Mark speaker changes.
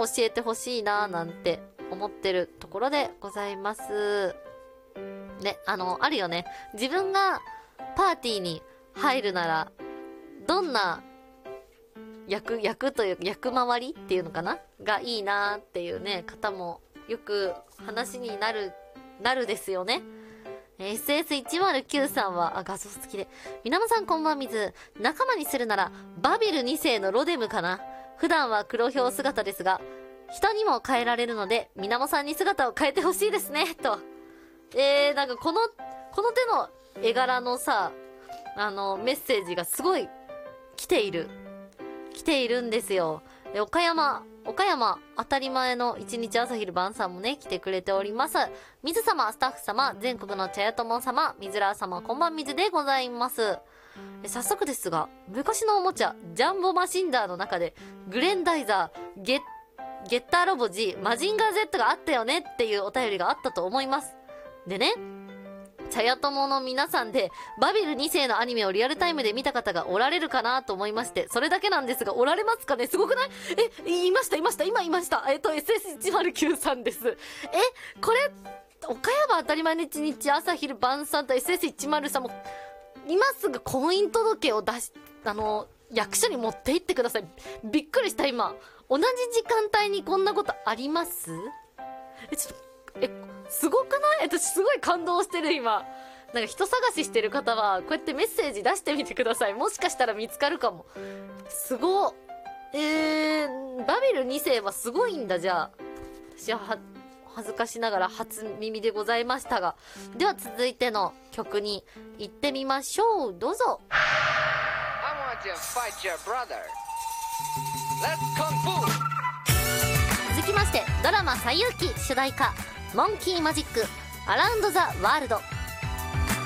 Speaker 1: 教えてほしいななんて思ってるところでございます。ね、あるよね。自分がパーティーに入るなら、どんな役というか、役回りっていうのかながいいなっていうね、方もよく話になるですよね。SS109 さんは、画像好きで。みなもさんこんばんみず。仲間にするなら、バビル2世のロデムかな。普段は黒ひょう姿ですが、人にも変えられるので、みなもさんに姿を変えてほしいですね、と。なんかこの手の絵柄のさ、メッセージがすごい来ているんですよ。で、岡山、当たり前の一日朝昼晩さんもね、来てくれております。水様、スタッフ様、全国の茶屋友様、水らー様、こんばん水でございます。早速ですが、昔のおもちゃ、ジャンボマシンダーの中で、グレンダイザー、ゲッターロボ G、マジンガー Z があったよねっていうお便りがあったと思います。でね、茶屋友の皆さんで、バビル2世のアニメをリアルタイムで見た方がおられるかなと思いまして、それだけなんですが、おられますかね？すごくない？いました。今いました。SS109 さんです。これ、岡山当たり前の一日朝昼晩さんと SS103 も、今すぐ婚姻届を役所に持って行ってください。びっくりした今。同じ時間帯にこんなことあります？すごくない？私すごい感動してる今。なんか人探ししてる方は、こうやってメッセージ出してみてください。もしかしたら見つかるかも。すごっ。バビル2世はすごいんだ、じゃあ。私は恥ずかしながら初耳でございましたが。では続いての曲に行ってみましょう。どうぞ。続きまして、ドラマ西遊記主題歌、モンキーマジック、アラウンドザワールド。